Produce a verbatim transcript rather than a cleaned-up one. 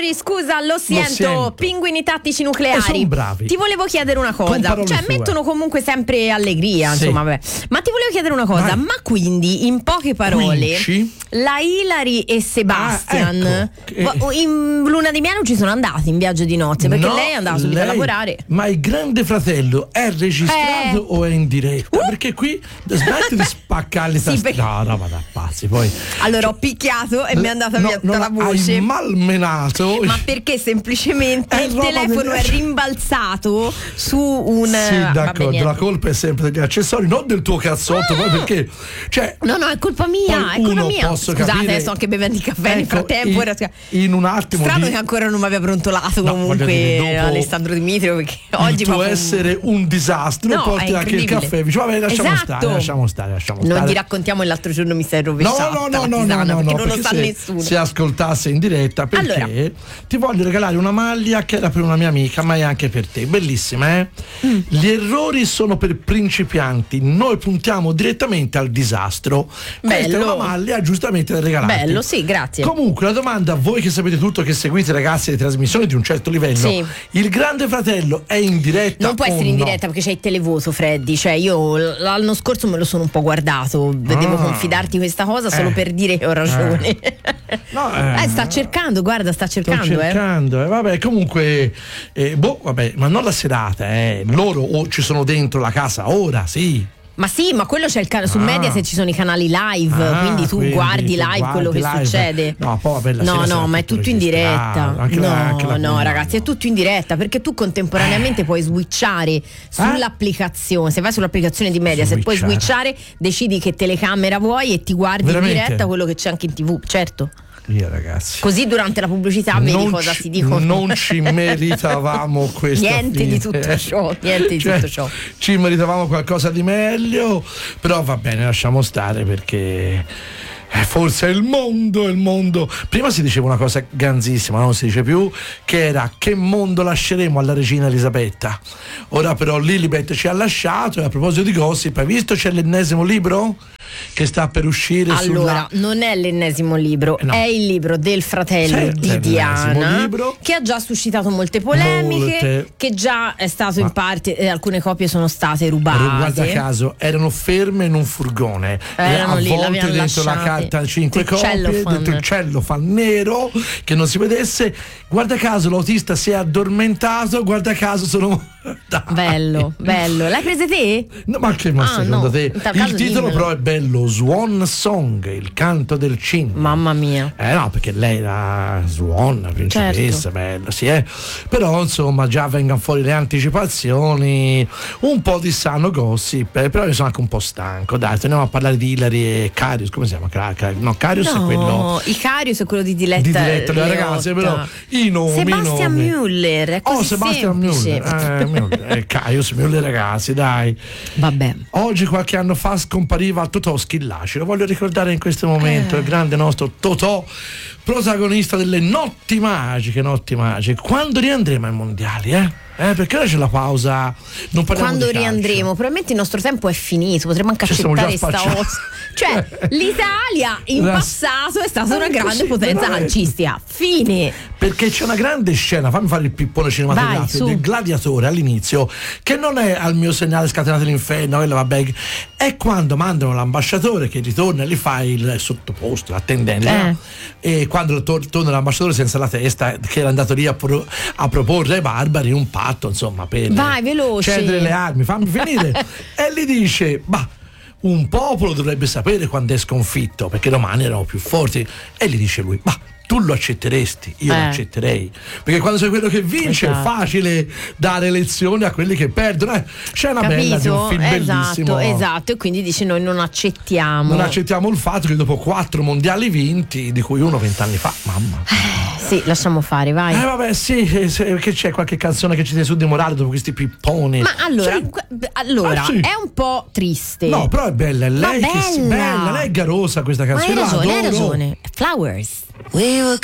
Sorry, scusa, lo sento. sento. Pinguini tattici nucleari. E son bravi. Ti volevo chiedere una Con cosa. parole Cioè, sue. mettono comunque sempre allegria, Sì. insomma, vabbè. Ma ti volevo chiedere una cosa. Vai. Ma quindi, in poche parole, Quinci? la Hilary e Sebastian Ah, ecco. eh, in luna di miele non ci sono andati in viaggio di nozze, perché No, lei andava subito lei- a lavorare. Ma il Grande Fratello è registrato Eh. o è in diretta? Uh. Perché qui smetti di spaccare le Sì, tastiere. perché- No, no, vada pazzi. Poi Allora ho picchiato e mi è andata No, via tutta non la voce. Hai malmenato. Ma perché semplicemente È il roba telefono del- è rimbalzato su un. Sì, vabbè, d'accordo, niente. la colpa è sempre degli accessori, non del tuo cazzotto, Ah. poi perché cioè No, no, è colpa mia, poi è colpa uno mia. posso Scusate, capire- sto anche bevendo il caffè nel Ecco, frattempo. in, Era... in un attimo Strano di che ancora non mi abbia brontolato No, comunque voglio dire, dopo Alessandro Dimitrio, perché oggi il tuo proprio- essere un disastro, No, porti è anche il incredibile. caffè, dici vabbè lasciamo Esatto. stare, lasciamo stare, lasciamo Non stare. gli raccontiamo che l'altro giorno mi sei rovesciata No, no, no, la no, no, tisana, no, perché no, non lo perché sa se, nessuno. se ascoltasse in diretta, perché Allora. ti voglio regalare una maglia che era per una mia amica, ma è anche per te, bellissima, eh? Mm. Gli errori sono per principianti, noi puntiamo direttamente al disastro. Questa è Bello. una maglia giustamente da regalarti. Bello, sì, grazie. Comunque la domanda, voi che sapete tutto, che seguite ragazzi le trasmissioni di un certo livello, Sì. il Grande Fratello è in diretta Non può o essere in no? diretta perché c'è il televoto, Freddy. Cioè, io l'anno scorso me lo sono un po' guardato. Devo Ah. confidarti questa cosa solo Eh. per dire che ho ragione. No, eh. Eh, sta cercando, guarda, sta Sto cercando, eh. cercando, eh. Vabbè, comunque, eh, boh, vabbè, ma non la serata, eh. Loro o ci sono dentro la casa ora, sì. Ma sì, ma quello c'è il canale su Ah. Mediaset, ci sono i canali live, Ah, quindi tu quindi guardi tu live quello che guardi live. succede. No, poi vabbè, la no, sera no, sarà ma è tutto tutto in diretta. registrato, anche no, la- anche la no, comando. ragazzi, è tutto in diretta perché tu contemporaneamente puoi switchare sull'applicazione. Se vai sull'applicazione di Mediaset, puoi Switchare. switchare, decidi che telecamera vuoi e ti guardi Veramente? in diretta quello che c'è anche in tivù, certo. Io, ragazzi. Così durante la pubblicità vedi non cosa ci, si dicono. Non ci meritavamo questa Niente fine. di tutto ciò, niente di Cioè, tutto ciò. Ci meritavamo qualcosa di meglio, però va bene, lasciamo stare perché eh, forse è il mondo, è il mondo. Prima si diceva una cosa ganzissima, non si dice più, che era: che mondo lasceremo alla regina Elisabetta? Ora però Lilibet ci ha lasciato, e a proposito di gossip, hai visto c'è l'ennesimo libro che sta per uscire? Allora, sulla... non è l'ennesimo libro, Eh no. è il libro del fratello Sì, di è l'ennesimo Diana, libro. che ha già suscitato molte polemiche, Molte. che già è stato Ma- in parte, eh, alcune copie sono state rubate. Guarda caso, erano ferme in un furgone, Erano eh, lì, avvolte l'avevano dentro la lasciate. carta cinque Dentro il copie, cellophane. dentro il cellophane nero che non si vedesse. Guarda caso l'autista si è addormentato, guarda caso sono Dai. Bello, bello. L'hai prese te? No, ma che ma Ah, secondo no. te? In tal Il caso titolo dimmelo. però è bello, Swan Song, il canto del cigno. Mamma mia. Eh no, perché lei era Swan, principessa, Certo. bella, sì, eh. Però insomma già vengono fuori le anticipazioni, un po' di sano gossip, eh, però io sono anche un po' stanco. Dai, torniamo a parlare di Hilary e Carius, come si chiama? Car- Car- no, Carius è quello No, Icarius è quello di Diletta. di diretta delle Leotta. ragazze, però i nomi, Sebastian i nomi. Müller, è così Oh, Sebastian semplice. Müller, eh, Müller, eh, Carius Müller, ragazzi, dai. Vabbè. Oggi qualche anno fa scompariva Totò Schillaci, lo voglio ricordare in questo momento, Eh. il grande nostro Totò, protagonista delle notti magiche, notti magiche. Quando riandremo ai mondiali, eh? Eh, perché ora c'è la pausa, non parliamo Quando di calcio. riandremo, probabilmente il nostro tempo è finito, potremmo anche Ci siamo già accettare sta spacciati. cosa. Cioè, l'Italia in La- passato è stata una Eh, grande così, potenza veramente. calcistica. Fine. Perché c'è una grande scena, fammi fare il pippone Vai, cinematografico su. del gladiatore all'inizio, che non è al mio segnale scatenate l'inferno, quello vabbè, è quando mandano l'ambasciatore che ritorna e gli fa il sottoposto, l'attendente, Eh. no? E quando tor- torna l'ambasciatore senza la testa, che era andato lì a, pro- a proporre ai barbari un patto, insomma, per Vai, veloce. cedere le armi, fammi finire. E gli dice, bah, un popolo dovrebbe sapere quando è sconfitto, perché i romani erano più forti. E gli dice lui, ma tu lo accetteresti, io Eh. lo accetterei, perché quando sei quello che vince Esatto. è facile dare lezioni a quelli che perdono. Eh, c'è una bella di un Capito? film bellissimo. Esatto, esatto. E quindi dice noi non accettiamo. Non accettiamo il fatto che dopo quattro mondiali vinti, di cui uno vent'anni fa, mamma. Sì, lasciamo fare, vai. Eh vabbè, sì, eh, se- che c'è qualche canzone che ci tiene su di morale dopo questi pipponi. Ma allora, Sì. que- allora Ah, sì. è un po' triste. No, però è bella, è Ma lei che si bella. bella, lei è garosa questa Ma hai canzone. io la ragione, hai adoro. ragione. Flowers. We were